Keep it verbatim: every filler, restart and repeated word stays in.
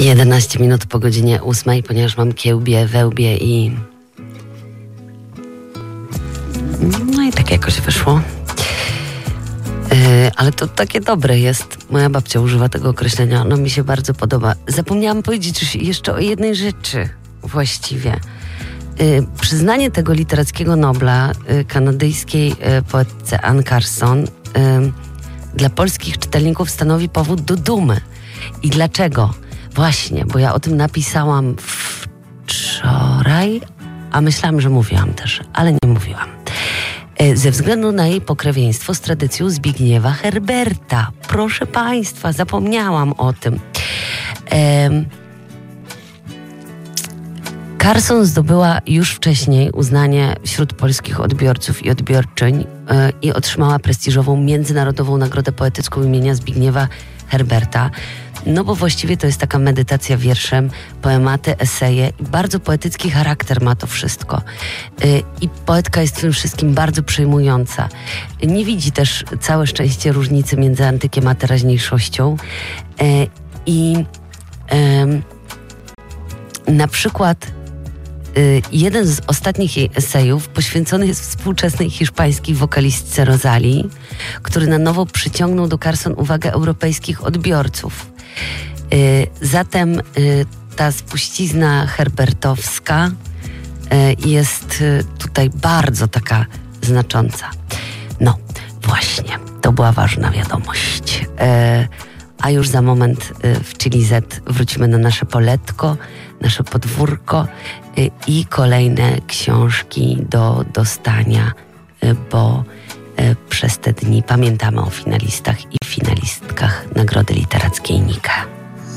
jedenaście minut po godzinie ósmej, ponieważ mam kiełbie, wełbie i... No i tak jakoś wyszło. Yy, ale to takie dobre jest. Moja babcia używa tego określenia. Ono mi się bardzo podoba. Zapomniałam powiedzieć jeszcze o jednej rzeczy właściwie. Yy, przyznanie tego literackiego Nobla yy, kanadyjskiej yy, poetce Anne Carson yy, dla polskich czytelników stanowi powód do dumy. I dlaczego? Właśnie, bo ja o tym napisałam wczoraj, a myślałam, że mówiłam też, ale nie mówiłam. Ze względu na jej pokrewieństwo z tradycją Zbigniewa Herberta. Proszę Państwa, zapomniałam o tym. Ehm, Carson zdobyła już wcześniej uznanie wśród polskich odbiorców i odbiorczyń yy, i otrzymała prestiżową międzynarodową nagrodę poetycką imienia Zbigniewa Herberta. No bo właściwie to jest taka medytacja wierszem, poematy, eseje i bardzo poetycki charakter ma to wszystko. Yy, I poetka jest w tym wszystkim bardzo przejmująca. Nie widzi też całe szczęście różnicy między antykiem a teraźniejszością. Yy, I yy, na przykład yy, jeden z ostatnich jej esejów poświęcony jest współczesnej hiszpańskiej wokalistce Rosalii, który na nowo przyciągnął do Carson uwagę europejskich odbiorców. Zatem ta spuścizna herbertowska jest tutaj bardzo taka znacząca. No, właśnie, to była ważna wiadomość. A już za moment w Chili Z wrócimy na nasze poletko, nasze podwórko i kolejne książki do dostania, bo przez te dni pamiętamy o finalistach i finalistkach Nagrody Literackiej Nika.